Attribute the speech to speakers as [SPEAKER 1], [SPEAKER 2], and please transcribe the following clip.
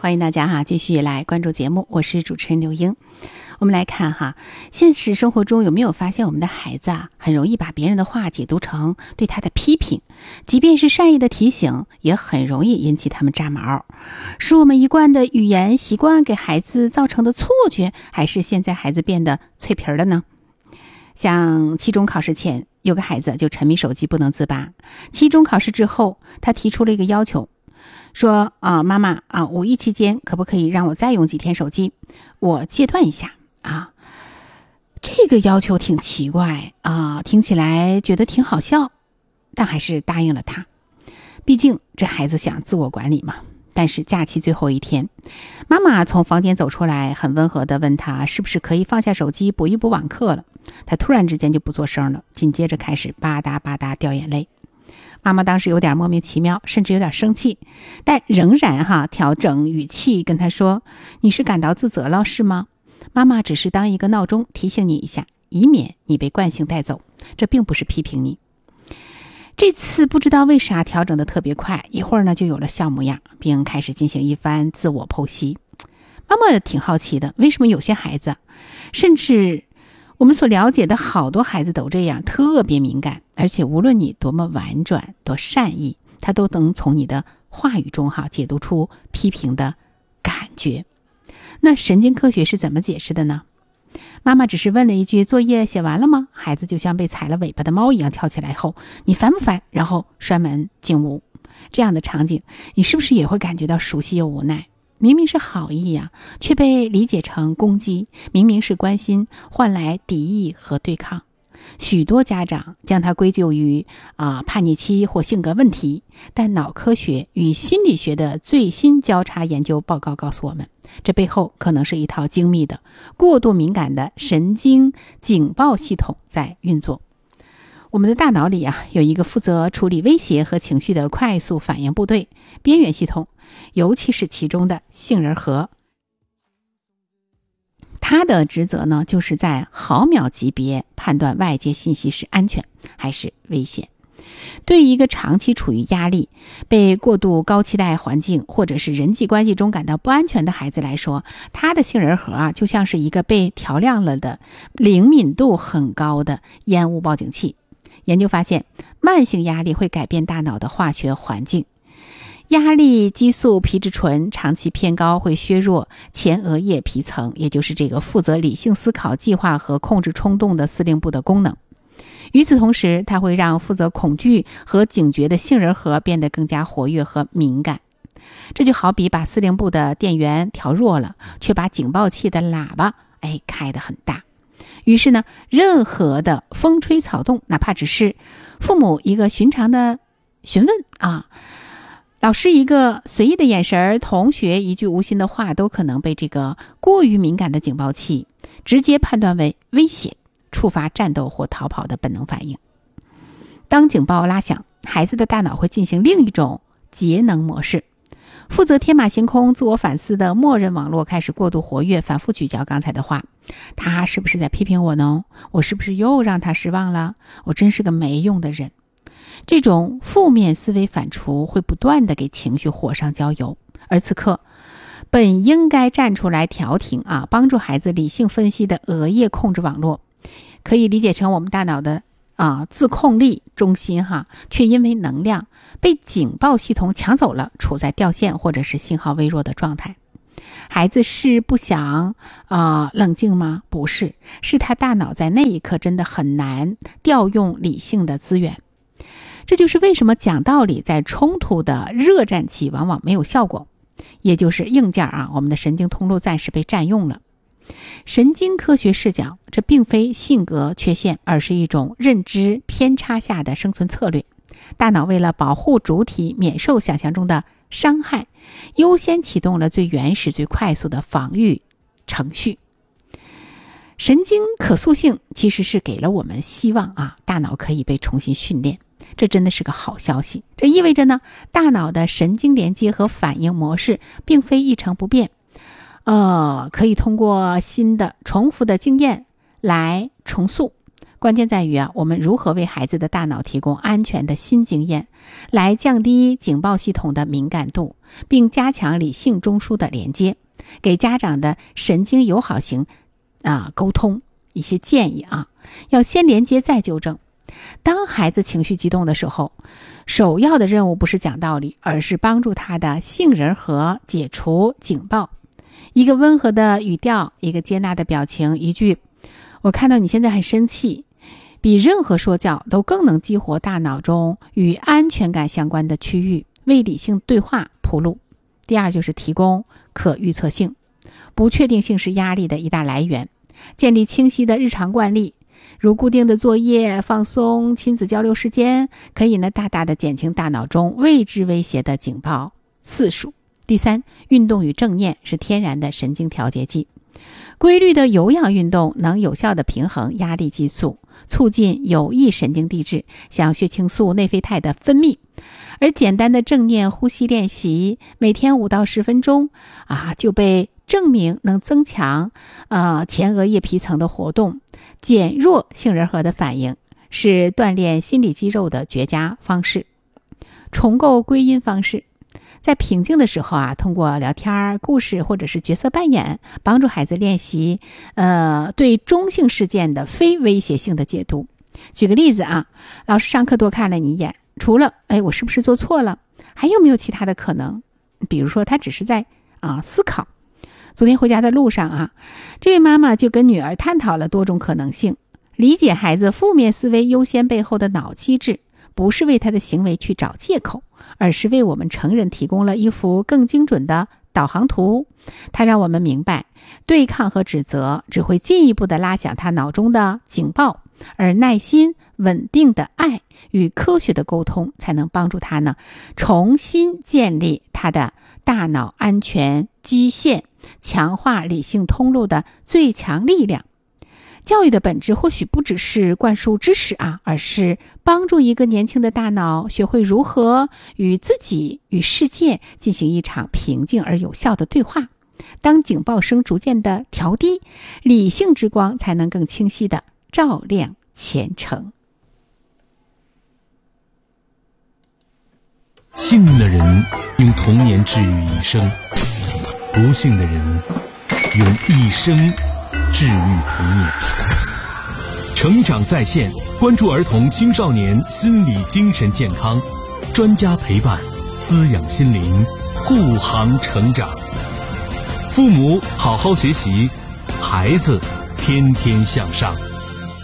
[SPEAKER 1] 欢迎大家继续来关注节目，我是主持人刘英。我们来看现实生活中有没有发现我们的孩子很容易把别人的话解读成对他的批评，即便是善意的提醒，也很容易引起他们炸毛。是我们一贯的语言习惯给孩子造成的错觉，还是现在孩子变得脆皮了呢？像期中考试前，有个孩子就沉迷手机不能自拔。期中考试之后，他提出了一个要求，说妈妈五一期间可不可以让我再用几天手机，我戒断一下这个要求挺奇怪听起来觉得挺好笑，但还是答应了他。毕竟这孩子想自我管理嘛。但是假期最后一天，妈妈从房间走出来，很温和地问他是不是可以放下手机补一补网课了。他突然之间就不作声了，紧接着开始吧嗒吧嗒掉眼泪。妈妈当时有点莫名其妙，甚至有点生气，但仍然调整语气跟他说，你是感到自责了是吗？妈妈只是当一个闹钟提醒你一下，以免你被惯性带走，这并不是批评你。这次不知道为啥调整的特别快，一会儿呢就有了笑模样，并开始进行一番自我剖析。妈妈挺好奇的，为什么有些孩子，甚至我们所了解的好多孩子都这样，特别敏感，而且无论你多么婉转多善意，他都能从你的话语中解读出批评的感觉。那神经科学是怎么解释的呢？妈妈只是问了一句，作业写完了吗？孩子就像被踩了尾巴的猫一样跳起来后，你烦不烦？然后摔门进屋。这样的场景，你是不是也会感觉到熟悉又无奈？明明是好意却被理解成攻击；明明是关心，换来敌意和对抗。许多家长将它归咎于叛逆期或性格问题，但脑科学与心理学的最新交叉研究报告告诉我们，这背后可能是一套精密的过度敏感的神经警报系统在运作。我们的大脑里有一个负责处理威胁和情绪的快速反应部队——边缘系统，尤其是其中的杏仁核。它的职责呢，就是在毫秒级别判断外界信息是安全还是危险。对于一个长期处于压力、被过度高期待环境或者是人际关系中感到不安全的孩子来说，他的杏仁核就像是一个被调亮了的灵敏度很高的烟雾报警器。研究发现，慢性压力会改变大脑的化学环境。压力激素皮质醇长期偏高会削弱前额叶皮层，也就是这个负责理性思考、计划和控制冲动的司令部的功能。与此同时，它会让负责恐惧和警觉的杏仁核变得更加活跃和敏感。这就好比把司令部的电源调弱了，却把警报器的喇叭开得很大。于是呢，任何的风吹草动，哪怕只是父母一个寻常的询问老师一个随意的眼神，同学一句无心的话，都可能被这个过于敏感的警报器直接判断为威胁，触发战斗或逃跑的本能反应。当警报拉响，孩子的大脑会进行另一种节能模式，负责天马行空自我反思的默认网络开始过度活跃，反复咀嚼刚才的话。他是不是在批评我呢？我是不是又让他失望了？我真是个没用的人。这种负面思维反刍会不断地给情绪火上浇油，而此刻本应该站出来调停帮助孩子理性分析的额叶控制网络，可以理解成我们大脑的自控力中心却因为能量被警报系统抢走了，处在掉线或者是信号微弱的状态。孩子是不想冷静吗？不是，是他大脑在那一刻真的很难调用理性的资源。这就是为什么讲道理在冲突的热战期往往没有效果，也就是硬件我们的神经通路暂时被占用了。神经科学视角，这并非性格缺陷，而是一种认知偏差下的生存策略。大脑为了保护主体免受想象中的伤害，优先启动了最原始最快速的防御程序。神经可塑性其实是给了我们希望大脑可以被重新训练，这真的是个好消息。这意味着呢，大脑的神经连接和反应模式并非一成不变，可以通过新的重复的经验来重塑。 关键在于我们如何为孩子的大脑提供安全的新经验，来降低警报系统的敏感度，并加强理性中枢的连接，给家长的神经友好型沟通一些建议要先连接再纠正。当孩子情绪激动的时候，首要的任务不是讲道理，而是帮助他的杏仁核解除警报。一个温和的语调，一个接纳的表情，一句我看到你现在很生气，比任何说教都更能激活大脑中与安全感相关的区域，为理性对话铺路。第二就是提供可预测性。不确定性是压力的一大来源，建立清晰的日常惯例，如固定的作业、放松、亲子交流时间，可以大大的减轻大脑中未知威胁的警报次数。第三，运动与正念是天然的神经调节剂。规律的有氧运动能有效的平衡压力激素，促进有益神经递质，像血清素、内啡肽的分泌。而简单的正念呼吸练习，每天5到10分钟就被证明能增强前额叶皮层的活动，减弱杏仁核的反应，是锻炼心理肌肉的绝佳方式。重构归因方式，在平静的时候通过聊天、故事或者是角色扮演，帮助孩子练习对中性事件的非威胁性的解读。举个例子老师上课多看了你一眼，除了我是不是做错了，还有没有其他的可能？比如说他只是在思考。昨天回家的路上这位妈妈就跟女儿探讨了多种可能性，理解孩子负面思维优先背后的脑机制，不是为他的行为去找借口，而是为我们成人提供了一幅更精准的导航图。它让我们明白，对抗和指责只会进一步的拉响他脑中的警报，而耐心、稳定的爱与科学的沟通才能帮助他重新建立他的大脑安全基线，强化理性通路的最强力量。教育的本质或许不只是灌输知识而是帮助一个年轻的大脑学会如何与自己与世界进行一场平静而有效的对话。当警报声逐渐的调低，理性之光才能更清晰的照亮前程。
[SPEAKER 2] 幸运的人用童年治愈一生，不幸的人用一生治愈童年。成长在线，关注儿童青少年心理精神健康，专家陪伴，滋养心灵，护航成长。父母好好学习，孩子天天向上。